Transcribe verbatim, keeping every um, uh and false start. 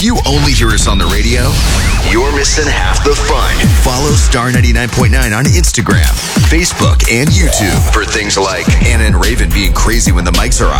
If you only hear us on the radio, you're missing half the fun. Follow Star ninety-nine point nine on Instagram, Facebook, and YouTube for things like Anna and Raven being crazy when the mics are off.